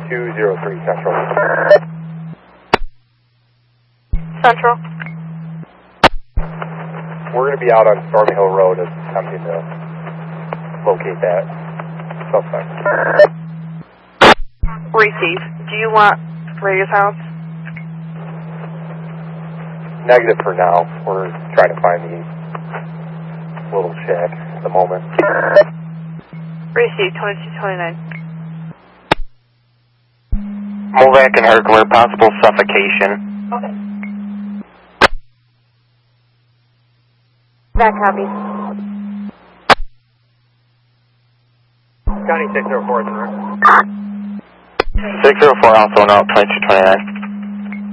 203 Central. Central. We're going to be out on Stormy Hill Road attempting to locate that suspect. Receive. Do you want radio silence? Negative for now. We're trying to find the little shack at the moment. Receive 2229. Movac and Herculer, possible suffocation. Okay. That copy. County 604 is in 604 also now, 2229.